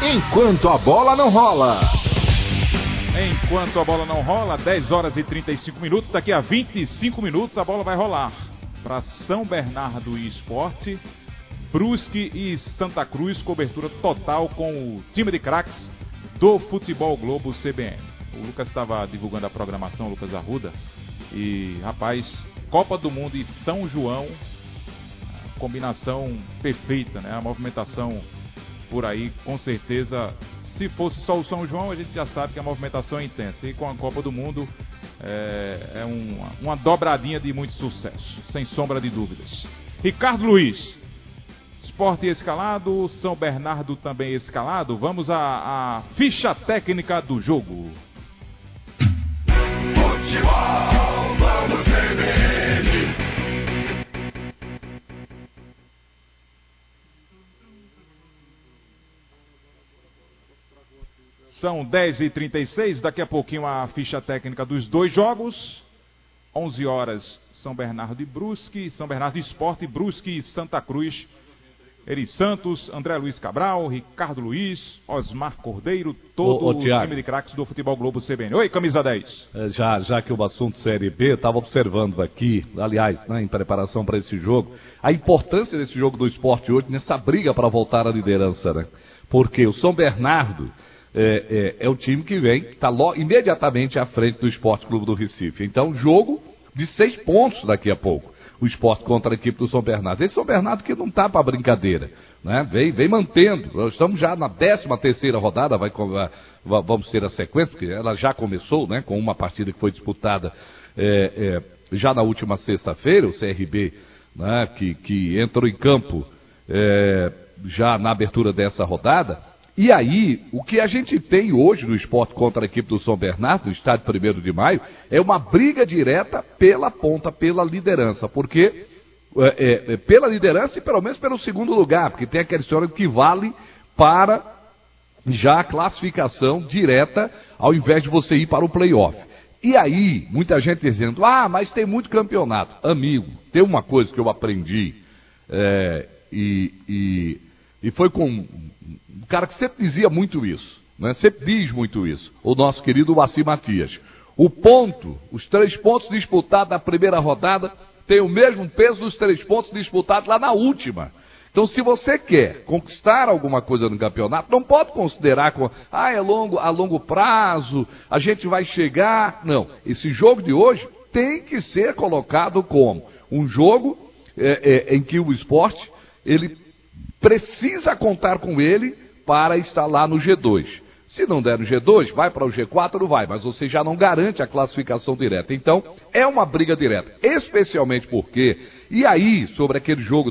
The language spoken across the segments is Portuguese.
Enquanto a bola não rola. Enquanto a bola não rola, 10 horas e 35 minutos. Daqui a 25 minutos a bola vai rolar para São Bernardo e Esporte, Brusque e Santa Cruz. Cobertura total com o time de craques do Futebol Globo CBN. O Lucas estava divulgando a programação, Lucas Arruda. E, rapaz, Copa do Mundo e São João, combinação perfeita, né? A movimentação por aí, com certeza. Se fosse só o São João, a gente já sabe que a movimentação é intensa. E com a Copa do Mundo, é uma dobradinha de muito sucesso, sem sombra de dúvidas. Ricardo Luiz, Esporte escalado, São Bernardo também escalado. Vamos à ficha técnica do jogo. Futebol, vamos CBN. São 10h36, daqui a pouquinho a ficha técnica dos dois jogos. 11 horas, São Bernardo e Brusque, São Bernardo e Esporte, Brusque e Santa Cruz. Eri Santos, André Luiz Cabral, Ricardo Luiz, Osmar Cordeiro, todo o time de craques do Futebol Globo CBN. Oi, camisa 10. Já que o assunto Série B, estava observando aqui, aliás, né, em preparação para esse jogo, a importância desse jogo do Esporte hoje, nessa briga para voltar à liderança, né? Porque o São Bernardo é o time que vem, está imediatamente à frente do Esporte Clube do Recife. Então, jogo de 6 pontos daqui a pouco. O Esporte contra a equipe do São Bernardo. Esse São Bernardo que não está para brincadeira, né? Vem mantendo. Nós estamos já na 13ª rodada, vamos ter a sequência, porque ela já começou, né? Com uma partida que foi disputada já na última sexta-feira, o CRB, né? Que entrou em campo já na abertura dessa rodada. E aí, o que a gente tem hoje no Esporte contra a equipe do São Bernardo, no estádio 1º de Maio, é uma briga direta pela ponta, pela liderança, porque pela liderança e pelo menos pelo segundo lugar, porque tem aquela história que vale para já a classificação direta, ao invés de você ir para o play-off. E aí, muita gente dizendo, mas tem muito campeonato. Amigo, tem uma coisa que eu aprendi, e foi com um cara que sempre dizia muito isso, né? Sempre diz muito isso, o nosso querido Wassi Matias. Os 3 pontos disputados na primeira rodada têm o mesmo peso dos 3 pontos disputados lá na última. Então, se você quer conquistar alguma coisa no campeonato, não pode considerar a longo prazo, a gente vai chegar. Não, esse jogo de hoje tem que ser colocado como um jogo em que o Esporte, ele precisa contar com ele para estar lá no G2. Se não der no G2, vai para o G4, não vai, mas você já não garante a classificação direta. Então, é uma briga direta, especialmente porque, e aí, sobre aquele jogo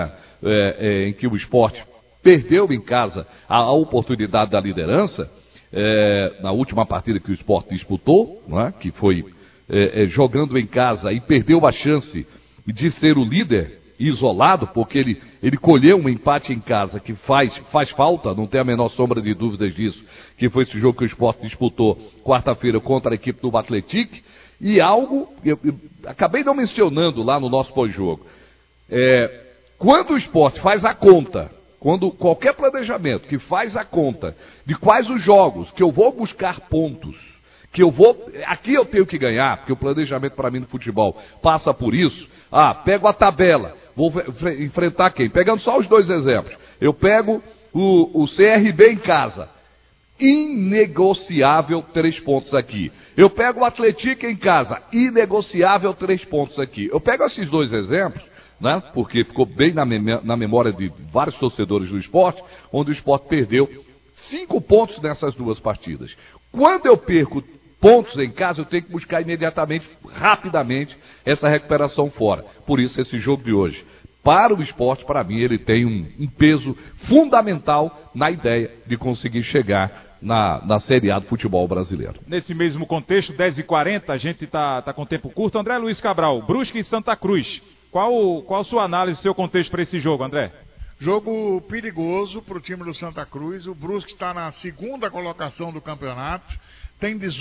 em que o Esporte perdeu em casa a oportunidade da liderança, na última partida que o Esporte disputou, não é? Que foi jogando em casa e perdeu a chance de ser o líder isolado, porque ele colheu um empate em casa que faz falta, não tem a menor sombra de dúvidas disso, que foi esse jogo que o Esporte disputou quarta-feira contra a equipe do Atlético, e algo, eu acabei não mencionando lá no nosso pós-jogo, quando o Esporte faz a conta, quando qualquer planejamento que faz a conta de quais os jogos que eu vou buscar pontos, aqui eu tenho que ganhar, porque o planejamento para mim no futebol passa por isso, pego a tabela, vou enfrentar quem? Pegando só os 2 exemplos. Eu pego o CRB em casa. Inegociável 3 pontos aqui. Eu pego o Atlético em casa. Inegociável 3 pontos aqui. Eu pego esses 2 exemplos, né? Porque ficou bem na memória de vários torcedores do Esporte, onde o Esporte perdeu 5 pontos nessas 2 partidas. Quando eu perco pontos em casa, eu tenho que buscar imediatamente, rapidamente, essa recuperação fora. Por isso, esse jogo de hoje, para o Esporte, para mim, ele tem um peso fundamental na ideia de conseguir chegar na Série A do futebol brasileiro. Nesse mesmo contexto, 10h40, a gente tá com tempo curto. André Luiz Cabral, Brusque e Santa Cruz. Qual a sua análise, seu contexto para esse jogo, André? Jogo perigoso para o time do Santa Cruz. O Brusque está na 2ª colocação do campeonato. Tem 18